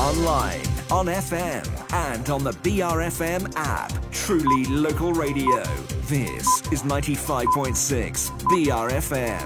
online, on FM, and on the BRFM app. Truly local radio. This is 95.6 BRFM.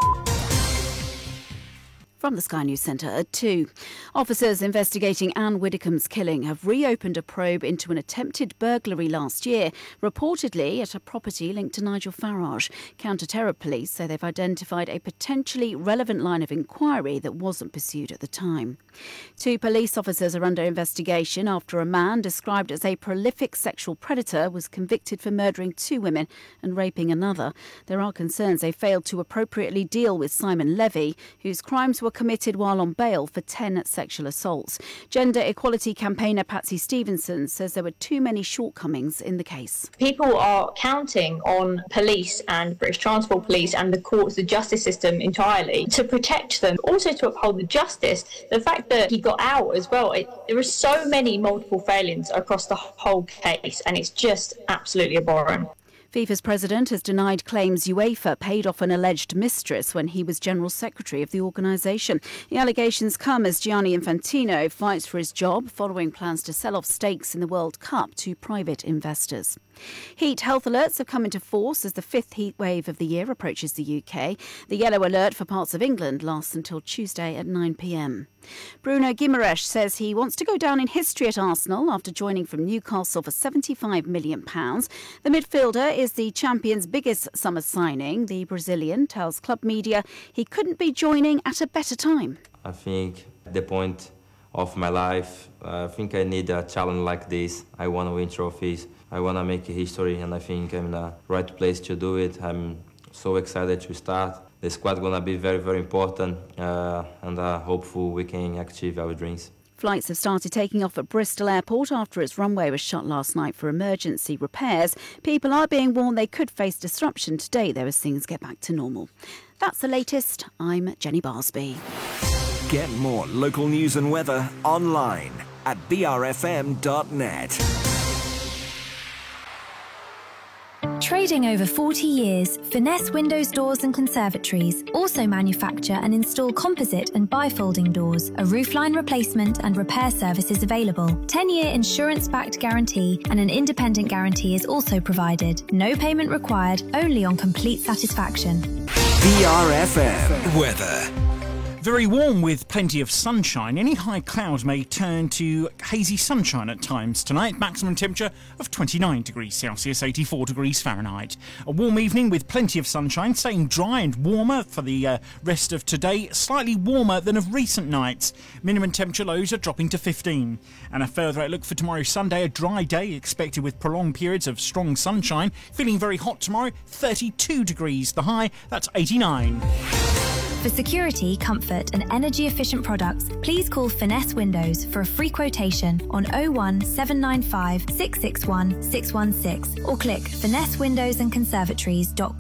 From the Sky News Centre at 2. Officers investigating Anne Widdecombe's killing have reopened a probe into an attempted burglary last year, reportedly at a property linked to Nigel Farage. Counter-terror police say they've identified a potentially relevant line of inquiry that wasn't pursued at the time. 2 police officers are under investigation after a man described as a prolific sexual predator was convicted for murdering 2 women and raping another. There are concerns they failed to appropriately deal with Simon Levy, whose crimes were committed while on bail for 10 sexual assaults. Gender equality campaigner Patsy Stevenson says there were too many shortcomings in the case. People are counting on police and British Transport Police and the courts, the justice system entirely, to protect them, also to uphold the justice. The fact that he got out as well, there are so many multiple failings across the whole case, and it's just absolutely abhorrent. FIFA's president has denied claims UEFA paid off an alleged mistress when he was general secretary of the organisation. The allegations come as Gianni Infantino fights for his job following plans to sell off stakes in the World Cup to private investors. Heat health alerts have come into force as the 5th heat wave of the year approaches the UK. The yellow alert for parts of England lasts until Tuesday at 9 p.m. Bruno Guimaraes says he wants to go down in history at Arsenal after joining from Newcastle for £75 million. The midfielder is the champion's biggest summer signing. The Brazilian tells club media he couldn't be joining at a better time. I think at the point of my life, I think I need a challenge like this. I want to win trophies. I want to make history, and I think I'm in the right place to do it. I'm so excited to start. The squad going to be very, very important, and hopeful we can achieve our dreams. Flights have started taking off at Bristol Airport after its runway was shut last night for emergency repairs. People are being warned they could face disruption today, though, as things get back to normal. That's the latest. I'm Jenny Barsby. Get more local news and weather online at brfm.net. Trading over 40 years, Finesse Windows Doors and Conservatories also manufacture and install composite and bifolding doors. A roofline replacement and repair service is available. 10-year insurance-backed guarantee and an independent guarantee is also provided. No payment required, only on complete satisfaction. BRFM weather. Very warm with plenty of sunshine. Any high clouds may turn to hazy sunshine at times tonight. Maximum temperature of 29 degrees Celsius, 84 degrees Fahrenheit. A warm evening with plenty of sunshine, staying dry and warmer for the rest of today. Slightly warmer than of recent nights. Minimum temperature lows are dropping to 15. And a further outlook for tomorrow Sunday, a dry day expected with prolonged periods of strong sunshine. Feeling very hot tomorrow, 32 degrees. The high, that's 89. For security, comfort and energy-efficient products, please call Finesse Windows for a free quotation on 01 795 661 616 or click finessewindowsandconservatories.com.